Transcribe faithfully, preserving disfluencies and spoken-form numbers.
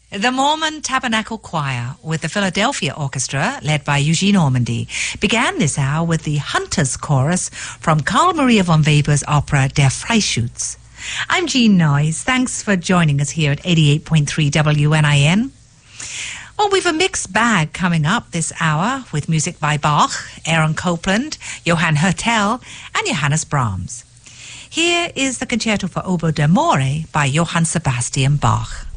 The Mormon Tabernacle Choir with the Philadelphia Orchestra, led by Eugene Ormandy, began this hour with the Hunters Chorus from Carl Maria von Weber's opera Der Freischütz. I'm Jean Noyes. Thanks for joining us here at eighty-eight point three W N I N. Well, we've a mixed bag coming up this hour with music by Bach, Aaron Copland, Johann Hertel, and Johannes Brahms. Here is the Concerto for Oboe d'Amore by Johann Sebastian Bach.